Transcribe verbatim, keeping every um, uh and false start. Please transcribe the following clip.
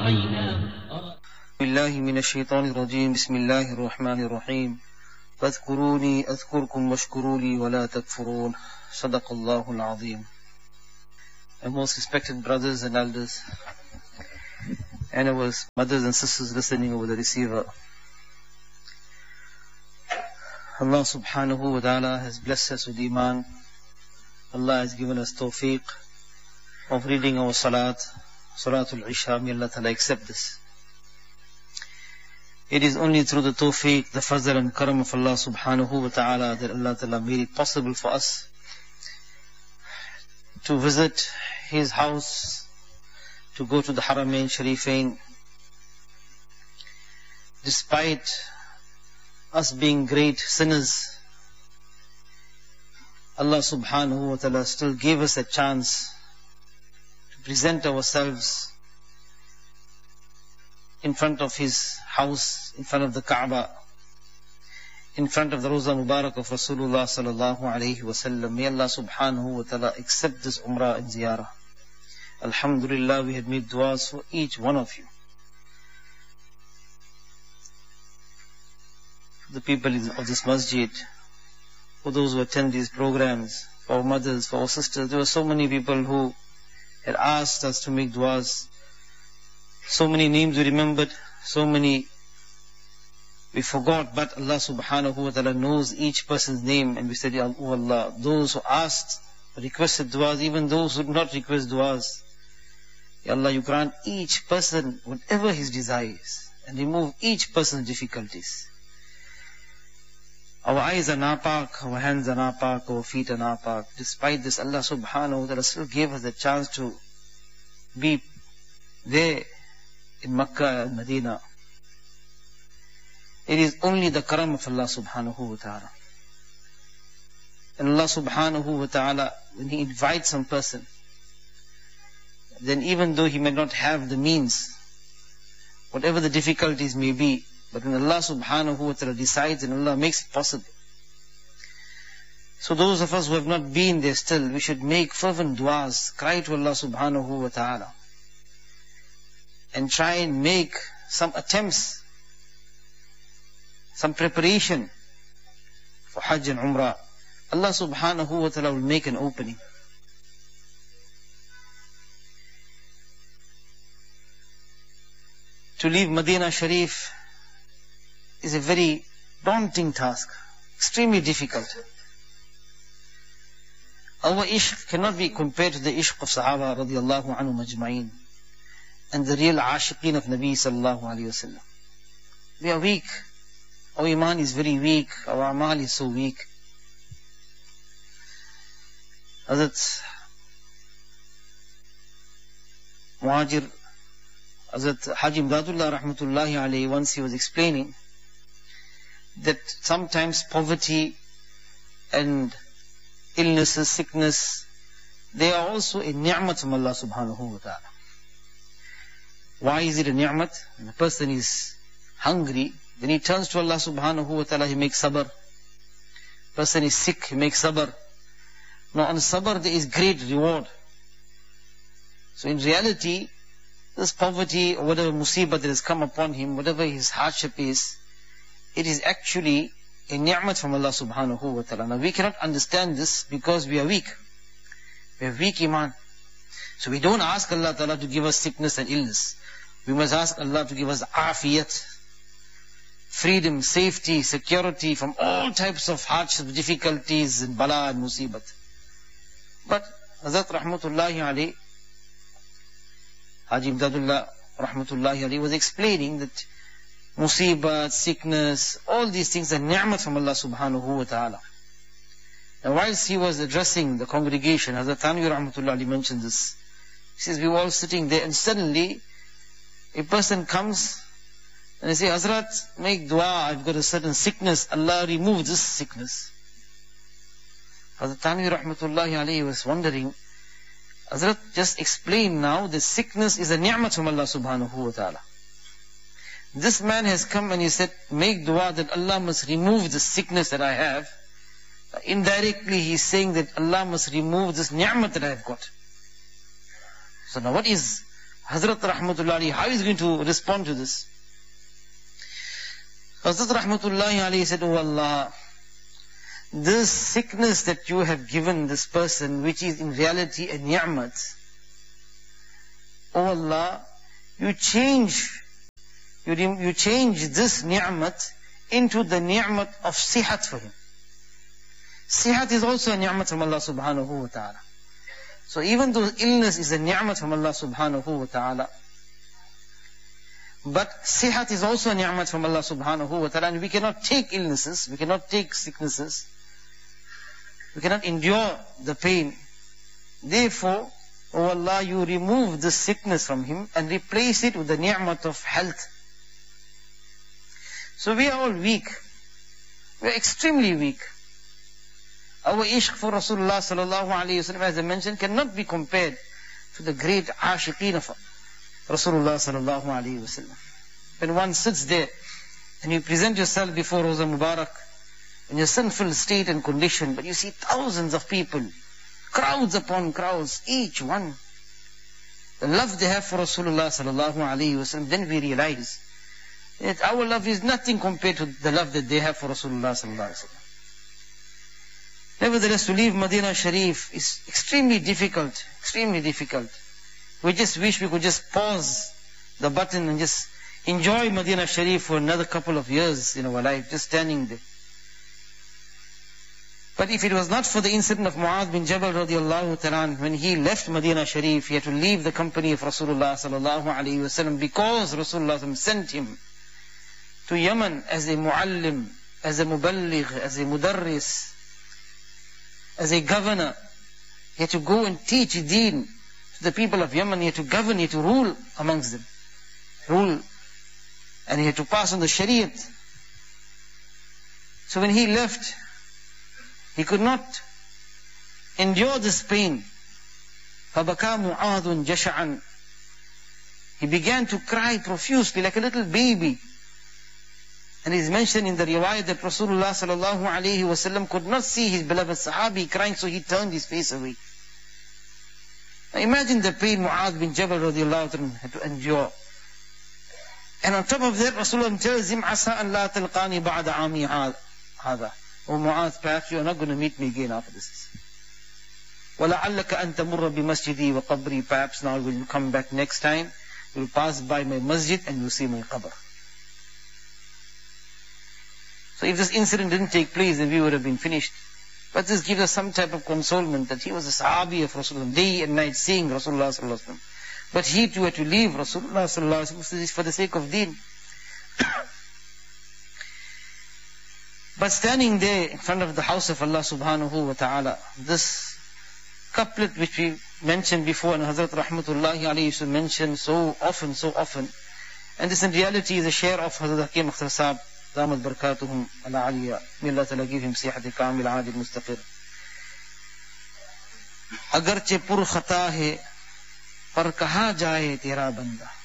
رأينا بالله من الشيطان الرجيم بسم الله الرحمن الرحيم فاذكروني أذكركم واشكروا لي ولا تكفرون صدق الله العظيم. Our most respected brothers and elders, and our mothers and sisters listening over the receiver, Allah subhanahu wa ta'ala has blessed us with Iman. Allah has given us tawfiq of reading our salat, Salatul Isha. May Allah ta'ala accept this. It is only through the tawfiq, the fazl and karam of Allah subhanahu wa ta'ala that Allah ta'ala made it possible for us to visit His house, to go to the Haramain Sharifain. Despite us being great sinners, Allah subhanahu wa ta'ala still gave us a chance to present ourselves in front of His house, in front of the Kaaba, in front of the Rawza Mubarak of Rasulullah sallallahu alayhi wa sallam. May Allah subhanahu wa ta'ala accept this Umrah and Ziyarah. Alhamdulillah, we had made du'as for each one of you. For the people of this masjid, for those who attend these programs, for our mothers, for our sisters. There were so many people who had asked us to make du'as. So many names we remembered, so many we forgot, but Allah subhanahu wa ta'ala knows each person's name, and we said, Ya Allah, those who asked, requested du'as, even those who did not request du'as, Ya Allah, you grant each person whatever his desires, and remove each person's difficulties. Our eyes are napak, our hands are napak, our feet are napak. Despite this, Allah subhanahu wa ta'ala still gave us the chance to be there in Makkah and Medina. It is only the karam of Allah subhanahu wa ta'ala. And Allah subhanahu wa ta'ala, when He invites some person, then even though he may not have the means, whatever the difficulties may be, but when Allah subhanahu wa ta'ala decides and Allah makes it possible. So those of us who have not been there still, we should make fervent du'as, cry to Allah subhanahu wa ta'ala, and try and make some attempts, some preparation for Hajj and Umrah. Allah subhanahu wa ta'ala will make an opening. To leave Medina Sharif is a very daunting task, extremely difficult. Our ishq cannot be compared to the ishq of Sahaba radiallahu anhum ajma'in and the real ashiqeen of Nabi sallallahu alayhi wa sallam. We are weak. Our iman is very weak. Our amal is so weak. Hazrat Muhajir, Hazrat Haji Imdadullah rahmatullahi alayhi, once he was explaining that sometimes poverty and illnesses, sickness, they are also a ni'mat from Allah subhanahu wa ta'ala. Why is it a ni'mat? When a person is hungry, then he turns to Allah subhanahu wa ta'ala, he makes sabr. Person is sick, he makes sabr. Now on sabr there is great reward. So in reality, this poverty or whatever musibah that has come upon him, whatever his hardship is, it is actually a ni'mat from Allah subhanahu wa ta'ala. Now we cannot understand this because we are weak. We have weak iman. So we don't ask Allah ta'ala to give us sickness and illness. We must ask Allah to give us afiyat, freedom, safety, security from all types of hardships, difficulties and bala and musibat. But Hazrat rahmatullahi alayhi, Haji Imdadullah rahmatullahi alayhi was explaining that musibat, sickness, all these things are ni'mat from Allah subhanahu wa ta'ala. And whilst he was addressing the congregation, Hazrat Thanvi rahmatullahi alayhi mentioned this. He says, we were all sitting there and suddenly a person comes and they say, Hazrat, make dua, I've got a certain sickness, Allah remove this sickness. Hazrat Thanvi rahmatullahi alayhi was wondering, Hazrat just explained now that sickness is a ni'mat from Allah subhanahu wa ta'ala. This man has come and he said, make dua that Allah must remove the sickness that I have. Indirectly he is saying that Allah must remove this ni'mat that I have got. So now what is, Hazrat Rahmatullahi alayhi, how is he going to respond to this? Hazrat Rahmatullahi alayhi said, "Oh Allah, this sickness that you have given this person, which is in reality a ni'mat, oh Allah, you change, you, you change this ni'mat into the ni'mat of sihat for him." Sihat is also a ni'mat from Allah subhanahu wa ta'ala. So even though illness is a ni'mat from Allah subhanahu wa ta'ala, but sihat is also a ni'mat from Allah subhanahu wa ta'ala, and we cannot take illnesses, we cannot take sicknesses, we cannot endure the pain. Therefore, oh Allah, you remove this sickness from him and replace it with the ni'mat of health. So we are all weak. We are extremely weak. Our ishq for Rasulullah sallallahu alayhi wa sallam, as I mentioned, cannot be compared to the great ashiqeen of Rasulullah sallallahu alayhi wa sallam. When one sits there and you present yourself before Rawza Mubarak in your sinful state and condition, but you see thousands of people, crowds upon crowds, each one, the love they have for Rasulullah sallallahu alayhi wa sallam, then we realize that our love is nothing compared to the love that they have for Rasulullah sallallahu alayhi wa sallam. Nevertheless, to leave Medina Sharif is extremely difficult, extremely difficult. We just wish we could just pause the button and just enjoy Medina Sharif for another couple of years in our life, just standing there. But if it was not for the incident of Mu'adh bin Jabal radiallahu ta'ala, when he left Medina Sharif, he had to leave the company of Rasulullah sallallahu alayhi wa sallam, because Rasulullah sent him to Yemen as a muallim, as a muballigh, as a mudarris, as a governor. He had to go and teach deen to the people of Yemen. He had to govern, he had to rule amongst them. Rule. And he had to pass on the Shariat. So when he left, he could not endure this pain. فَبَكَى مُعَاذٌ جَشَعًا. He began to cry profusely like a little baby. And it is mentioned in the riwayah that Rasulullah sallallahu alayhi wa sallam could not see his beloved Sahabi crying, so he turned his face away. Now imagine the pain Mu'adh bin Jabal radiallahu anhu had to endure. And on top of that, Rasulullah tells him, "Asa an la talqani ba'da ami hada." Oh Mu'adh, perhaps you are not going to meet me again after this. وَلَعَلَّكَ أَن تَمُرَّ بِمَسْجِدِي وَقَبْرِي. Perhaps now when you come back next time, you will pass by my masjid and you will see my qabr. So if this incident didn't take place, then we would have been finished. But this gives us some type of consolement that he was a Sahabi of Rasulullah, day and night seeing Rasulullah sallallahu alaihi wasallam. But he too had to leave Rasulullah sallallahu alaihi wasallam for the sake of deen. But standing there in front of the house of Allah subhanahu wa ta'ala, this couplet which we mentioned before, and Hazrat Rahmatullahi alayhi used to mention so often, so often, and this in reality is a share of Hazrat Hakim Akhtar Sahab, Damat Barakatuhum ala Aliyah. May Allah Ta'ala give him sihat kamil adil mustaqir. Agarche pur khata hai, par kaha jaye tera banda.